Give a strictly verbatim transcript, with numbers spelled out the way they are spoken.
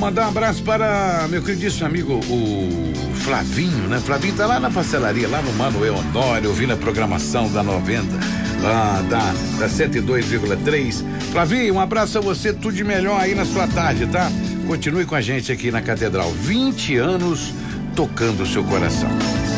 mandar um abraço para meu queridíssimo amigo, o Flavinho, né? Flavinho tá lá na pastelaria, lá no Manuel Honório, ouvindo a programação da noventa, lá da, da cento e dois vírgula três. Flavinho, um abraço a você, tudo de melhor aí na sua tarde, tá? Continue com a gente aqui na Catedral. vinte anos tocando o seu coração.